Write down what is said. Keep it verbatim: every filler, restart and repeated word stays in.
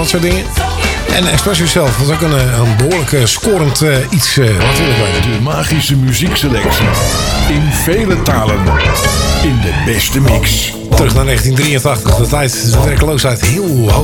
dat soort dingen. En Express Yourself was ook een, een behoorlijk uh, scorend uh, iets uh, natuurlijk. De magische muziekselectie. In vele talen. In de beste mix. Terug naar negentien drieëntachtig. De tijd de werkloosheid heel hoog